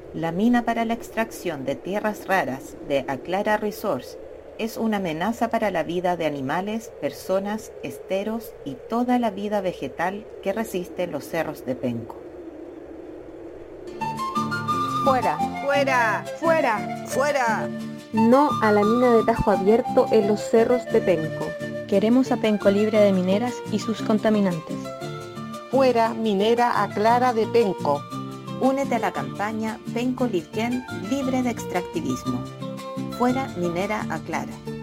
La mina para la extracción de tierras raras de Aclara Resource es una amenaza para la vida de animales, personas, esteros y toda la vida vegetal que resiste los cerros de Penco. Fuera, ¡Fuera! fuera. ¡Fuera! No a la mina de Tajo Abierto en los cerros de Penco. Queremos a Penco libre de mineras y sus contaminantes. Fuera minera Aclara de Penco. Únete a la campaña Penco Litquén libre de extractivismo. Fuera minera Aclara.